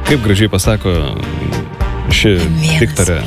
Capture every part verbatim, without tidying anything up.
Kaip gražiai pasako ši diktorė.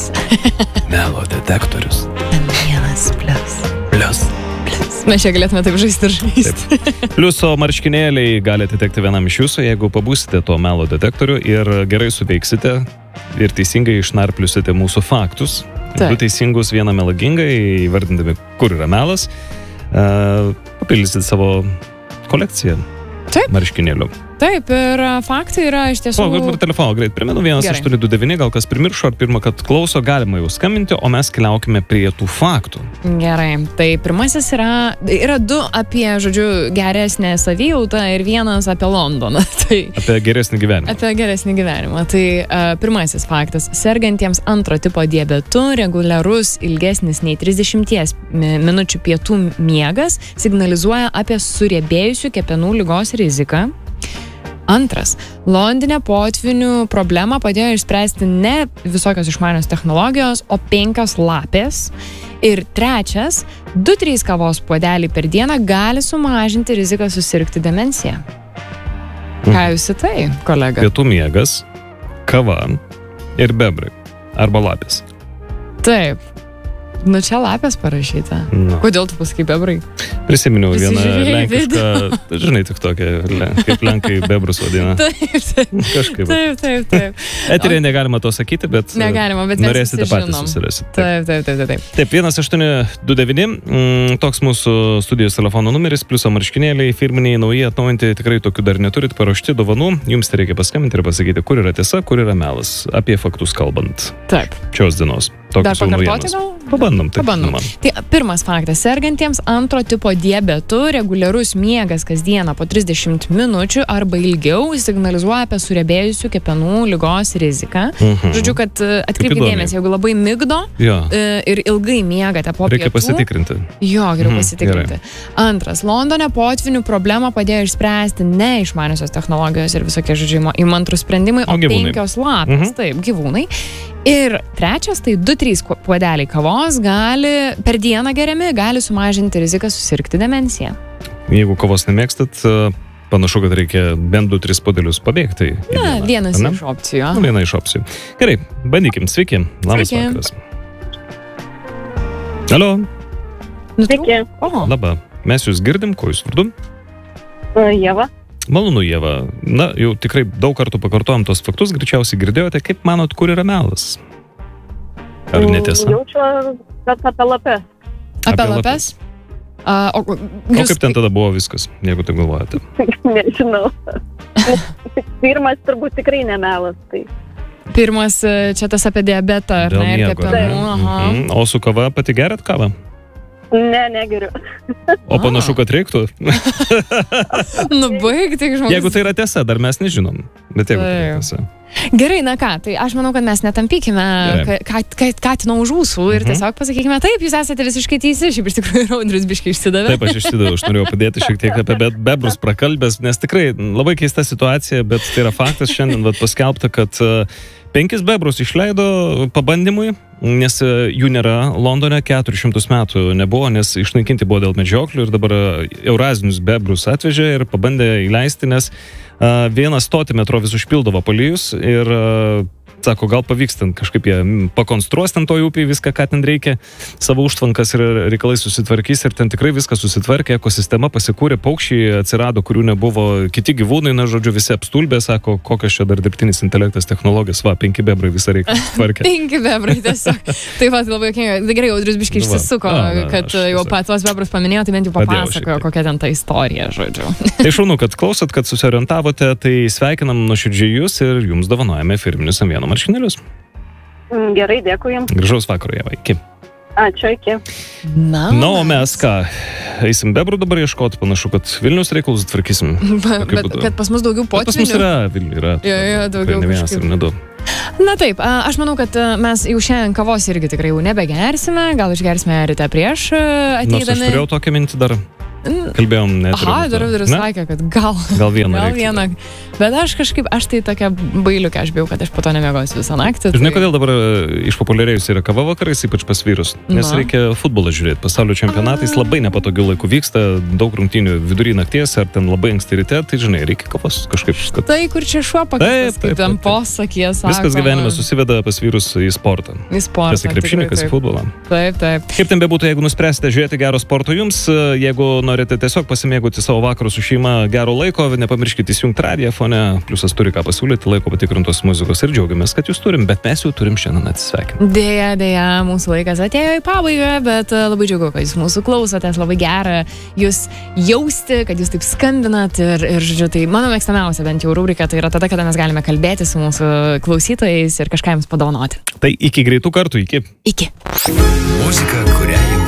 Melo detektorius. Vienas plius. Plius. Mes čia galėtume taip žaisti ir žaisti. Pliuso marškinėliai gali atitekti vienam iš jūsų, jeigu pabūsite to melo detektorių ir gerai suveiksite ir teisingai išnarpliusite mūsų faktus. Taip. Du teisingus, vieną melagingą, įvardindami, kur yra melas, uh, papildysite savo kolekciją. Taip. Marškinėlių. Taip, ir faktai yra iš tiesų... O, ir telefoną greit primenu, vienas aštuoni du devyni, gal kas primiršo, ar pirmą, kad klauso, galima jau skambinti, o mes keliaukime prie tų faktų. Gerai, tai pirmasis yra, yra du apie, žodžiu, geresnę savijautą ir vienas apie Londoną. Tai, apie geresnį gyvenimą. Apie geresnį gyvenimą. Tai uh, pirmasis faktas. Sergantiems antro tipo diabetu reguliarus ilgesnis nei trisdešimties minučių pietų miegas signalizuoja apie suriebėjusių kepenų ligos riziką. Antras. Londone potvinių problemą padėjo išspręsti ne visokios išmanios technologijos, o penkios lapės. Ir trečias. Du trys kavos puodeliai per dieną gali sumažinti riziką susirgti demenciją. Ką jūs į tai, kolega? Pietų miegas, kava ir bebrai. Arba lapės. Taip. Nu, čia lapės parašyta. No. Kodėl tu pasakai bebrai? Prisiminiau vieną lenkišką, žinai, tik tokia, kaip lenkai bebrus vadina. Taip, taip. Kažkaip. Taip, taip, taip. Eterė negalima to sakyti, bet, negalima, bet norėsite patys susirasti. Taip, taip, taip, taip. Taip, vienas aštuoni du devyni, mm, toks mūsų studijos telefono numeris, pliuso marškinėliai, firminiai, nauji, atnaujinti, tikrai tokių dar neturit, paruošti dovanų, jums tai reikia paskambinti ir pasakyti, kur yra tiesa, kur yra melas, apie faktus kalbant. Taip. Šios dienos. Dar pakartoti gal? Pabandom. Taip, Pabandom. Tai pirmas faktas. Sergantiems antro tipo diabetu reguliarus miegas kasdieną po trisdešimt minučių arba ilgiau signalizuoja apie suriebėjusių kepenų ligos riziką. Mhm. Žodžiu, kad atkreipkite dėmesį, jeigu labai migdo jo. ir ilgai miegate po reikia pietų. Reikia pasitikrinti. Jo, geriau mhm. pasitikrinti. Gerai. Antras. Londone potvinių problemą padėjo išspręsti ne išmaniosios technologijos ir visokie, žodžiu, įmantrų sprendimai, o, o penkios lapės. Mhm. Taip, gyvūnai. Ir trečias, tai du trys puodeliai kavos gali, per dieną geriami, gali sumažinti riziką susirgti demenciją. Jeigu kavos nemėgstat, panašu, kad reikia bent du tris puodelius pabėgti. Na, vienas iš opcijų. Nu, viena iš opcijų. Gerai, bandykim. Sveiki. Labas Sveiki. Vakaras. Alio. Sveiki. O. Labą. Mes jūs girdim, ko jūs vardu? Ieva. Malonu, Ieva. Na, jau tikrai daug kartų pakartojom tos faktus, greičiausiai girdėjote, kaip manot, kur yra melas? Ar netiesa? Jaučiu, kad apie lapės. Apie, apie lapės? A, o, jūs... o kaip ten tada buvo viskas, jeigu taip galvojate? Nežinau. Pirmas turbūt tikrai nemelas. Tai. Pirmas čia tas apie diabetą, ar Dėl ne? Ir miego, kepenų, aha. Mhm. O su kava pati gerat kavą? Ne, negeriu. O panašu, kad reiktų. Nu, baig, tik žmogus. Jeigu tai yra tiesa, dar mes nežinom. Bet jeigu tai yra tiesa. Gerai, na ką, tai aš manau, kad mes netampykime Katino už ūsų ir tiesiog pasakykime, taip, jūs esate visiškai teisi, šiaip iš tikrųjų Audrius biškai išsidavė. Taip, aš išsidavau, aš norėjau padėti šiek tiek apie bebrus prakalbęs, nes tikrai labai keista situacija, bet tai yra faktas šiandien vat, paskelbta, kad penkis bebrus išleido pabandymui, nes jų nėra Londone, keturis šimtus metų nebuvo, nes išnaikinti buvo dėl medžioklių ir dabar eurazinius bebrus atvežė ir pabandė įleisti, nes uh, vieną stotį metro vis užpildavo palijus ir uh, sako, gal pavyks ten kažkaip jie pakonstruos ten toj upėje viską, ką ten reikia, savo užtvankas ir reikalai susitvarkys ir ten tikrai viskas susitvarkė, ekosistema pasikūrė, paukščiai atsirado, kurių nebuvo, kiti gyvūnai, na, žodžiu, visi apstulbė, sako, kokios čia dar dirbtinis intelektas, technologijos, va, penki bebrai visą reikalą susitvarkė. Penki bebrai tiesiog. Taip pat labai jokinga. Gerai, Audrius biškai išsisuko, na, na, kad jau pat tuos bebrus paminėjo, tai bent jau papasakojo, kokia ten ta istorija, žodžiu. Tai šaunu, kad klausot, kad susiorientavote, tai sveikinam nuoširdžiai jūs ir jums dovanojame firminius ant vieno marškinėlius. Gerai, dėkui jums. Gražaus vakaro, Ieva, iki. Ačiū, iki. Na, Na, o mes ką, eisim bebrų dabar ieškoti, panašu, kad Vilnius reikalus tvarkysim. Bet kad pas mus daugiau potvynių. Pas mus yra, Vilnių yra. Jo, jo, daugiau ne vienas ir ne du. Na taip, aš manau, kad mes jau šiandien kavos irgi tikrai jau nebegersime, gal išgersime ryte prieš ateidami. Nors aš turėjau tokią mintį dar. kalbėjom net. Aha, darbdavys sakė, kad gal. Gal vieną. Gal vieną. Bet aš kažkaip, aš tai tokia bailiukė, aš bijau, kad aš po to nemiegosiu visą naktį. Žinai, tai... kodėl dabar išpopuliarėjus yra kava vakarais, ypač pas vyrus? Nes Na. reikia futbolą žiūrėti. Pasaulio čempionatais labai nepatogių laikų vyksta, daug rungtynių vidury nakties ar ten labai anksti ryte, tai žinai, reikia kavos kažkaip. Kad... Tai, kur čia šuo pakistas, kaip ten posakė, sako. Viskas gyvenime susiveda pas vyrus į sportą. Į sportą. Kas į krepšinį, kas į futbolą. Taip, taip. Kaip ten bebūtų, jeigu nuspręsite žiūrėti gero sporto jums, jeigu norite tiesiog pasimėgauti savo vakarų su šeima gero laiko, nepamirškite įsijungti radiją fone, pliusas turi ką pasiūlyti, laiko patikrintos muzikos ir džiaugiamės, kad jūs turim, bet mes jau turim šiandien atsisveikinti. Dėja, dėja, mūsų laikas atėjo į pabaigą, bet labai džiugu, kad jūs mūsų klausotės, labai gera jūs jausti, kad jūs taip skambinat ir, ir žodžiu, tai mano mėgstamiausia bent jau rubrika, tai yra tada, kada mes galime kalbėti su mūsų klausytojais ir kažką jums padovanoti. Tai iki greitų kartų, iki. Iki. Muzika, kurią